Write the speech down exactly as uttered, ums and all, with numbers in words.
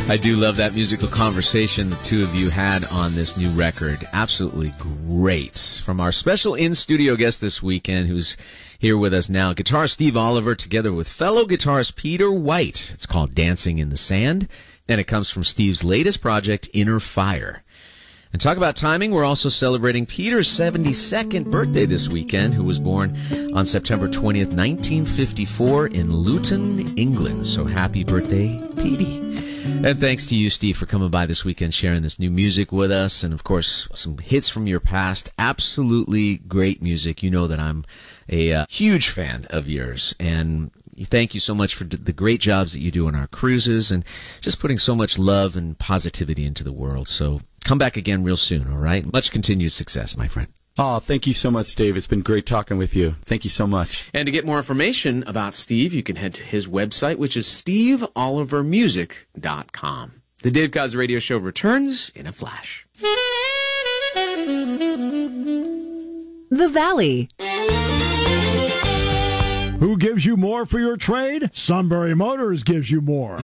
I do love that musical conversation the two of you had on this new record. Absolutely great. From our special in-studio guest this weekend, who's here with us now, guitarist Steve Oliver, together with fellow guitarist Peter White. It's called Dancing in the Sand, and it comes from Steve's latest project, Inner Fire. And talk about timing, we're also celebrating Peter's seventy-second birthday this weekend, who was born on September twentieth, nineteen fifty-four in Luton, England. So happy birthday, Petey. And thanks to you, Steve, for coming by this weekend, sharing this new music with us. And, of course, some hits from your past. Absolutely great music. You know that I'm a uh, huge fan of yours. And thank you so much for the great jobs that you do on our cruises and just putting so much love and positivity into the world. So come back again real soon, all right? Much continued success, my friend. Oh, thank you so much, Dave. It's been great talking with you. Thank you so much. And to get more information about Steve, you can head to his website, which is steve oliver music dot com. The Dave Koz Radio Show returns in a flash. The Valley. Who gives you more for your trade? Sunbury Motors gives you more.